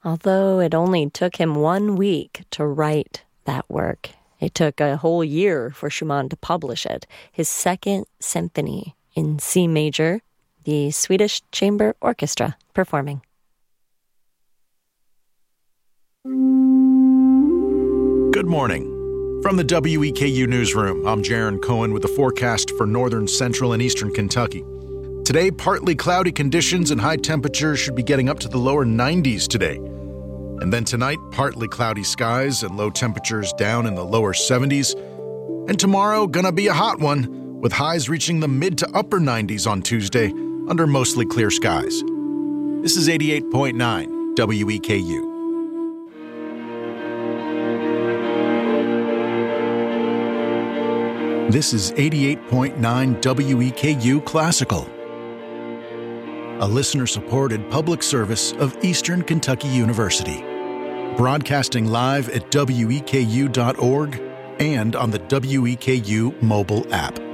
although it only took him 1 week to write that work. It took a whole year for Schumann to publish it, his Second Symphony in C major, the Swedish Chamber Orchestra performing. Good morning. From the WEKU Newsroom, I'm Jaron Cohen with the forecast for northern, central, and eastern Kentucky. Today, partly cloudy conditions and high temperatures should be getting up to the lower 90s today. And then tonight, partly cloudy skies and low temperatures down in the lower 70s. And tomorrow, gonna be a hot one, with highs reaching the mid to upper 90s on Tuesday under mostly clear skies. This is 88.9 WEKU. This is 88.9 WEKU Classical, a listener-supported public service of Eastern Kentucky University, broadcasting live at weku.org and on the WEKU mobile app.